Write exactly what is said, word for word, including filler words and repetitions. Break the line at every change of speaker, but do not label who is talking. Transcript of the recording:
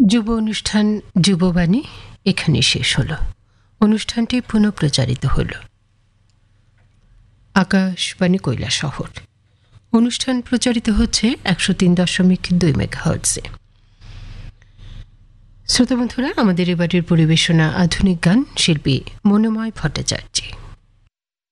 যুব অনুষ্ঠান যুববাণী এখানে শেষ হলো। অনুষ্ঠানটি পুনঃপ্রচারিত হল আকাশবাণী কৈলাসহর। অনুষ্ঠান প্রচারিত হচ্ছে একশো তিন দশমিক দুই মেগাহার্টজে। শ্রোতা বন্ধুরা, আমাদের এবারের পরিবেশনা আধুনিক গান, শিল্পী মনোময় ভট্টাচার্য।